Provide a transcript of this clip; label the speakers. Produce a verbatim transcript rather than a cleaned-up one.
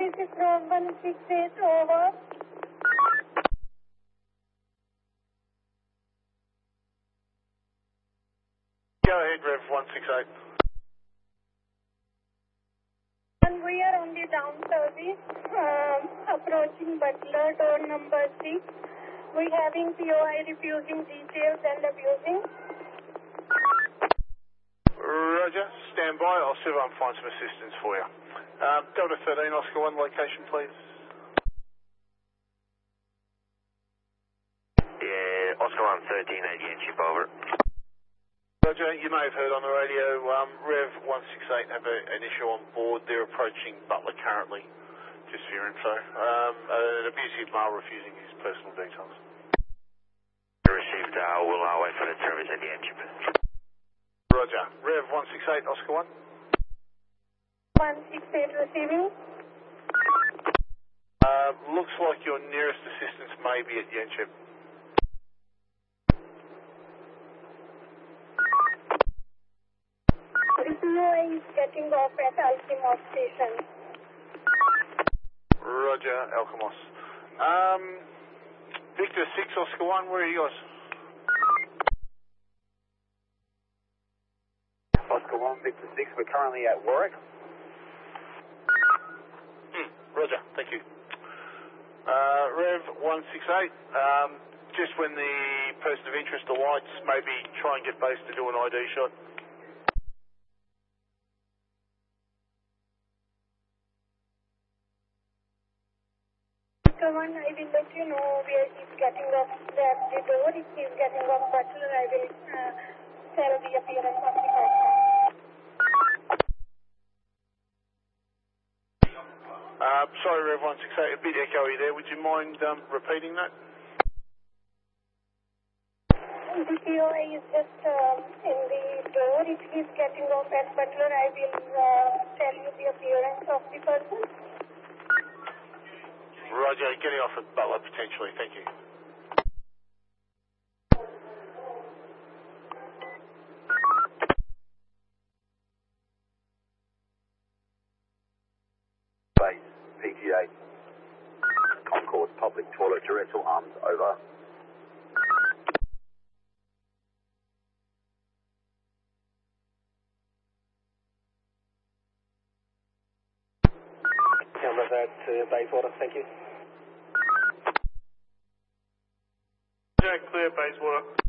Speaker 1: this is from one six eight, over.
Speaker 2: Go ahead, Rev one six eight.
Speaker 1: And we are on the down service, um, approaching Butler, door number six. We having P O I refusing details and abusing.
Speaker 2: Roger, stand by. I'll see if I can find some assistance for you. Um, Delta thirteen, Oscar one, location please.
Speaker 3: Yeah, Oscar one thirteen, eighty-eight, chip over.
Speaker 2: Roger, you may have heard on the radio, um, Rev one six eight have a, an issue on board. They're approaching Butler currently, just for your info. Um, an abusive male refusing his personal details.
Speaker 3: Received, uh, we'll uh, wait for the service at the end, chip.
Speaker 2: Roger, Rev one six eight, Oscar one.
Speaker 1: one six eight receiving.
Speaker 2: Uh, looks like your nearest assistance may be at Yenchip.
Speaker 1: The P O I is getting off at Alkimos station.
Speaker 2: Roger, Alkimos. Um, Victor six, Oscar one, where are you guys?
Speaker 4: Oscar one, Victor six, we're currently at Warwick.
Speaker 2: Hmm, Roger, thank you. Uh, Rev one six eight, um, just when the person of interest alights, maybe try and get base to do an I D shot.
Speaker 1: Oscar one, I will let you know where he's getting off at the door. If he's getting off Butler, I will uh, tell the appearance of the person.
Speaker 2: Uh, sorry, Rev one six eight, a bit echoey there. Would you mind um, repeating that?
Speaker 1: The P O I is just um, in the door. If he's getting off at Butler, I will uh, tell you the appearance of the person.
Speaker 2: Roger, getting off at Butler potentially, thank you.
Speaker 4: Base, P G eight. Concourse public toilet, directional arms, over.
Speaker 5: Camera that to Bayswater, thank you.
Speaker 2: Yeah, clear, Bayswater.